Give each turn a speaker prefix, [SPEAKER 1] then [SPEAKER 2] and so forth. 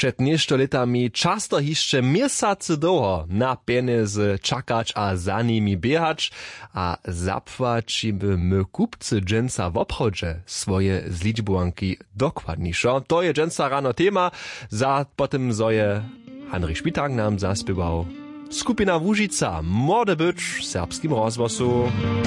[SPEAKER 1] Před nešto letami často hišće mjesace długo na pieniądze czakać a za nimi biehać, a zapłać by my kupcy dżęsa w obchodzie swoje zliczbovanki dokładniejszo. To je dżęsa rano tema, za potem zoje Henryk Špitak nam zaspiewał. Skupina Łužica, młody być w serbskim rozgłosu.